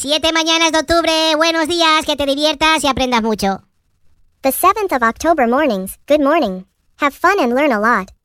7 mañanas de octubre, buenos días, que te diviertas y aprendas mucho. The 7th of October mornings, good morning. Have fun and learn a lot.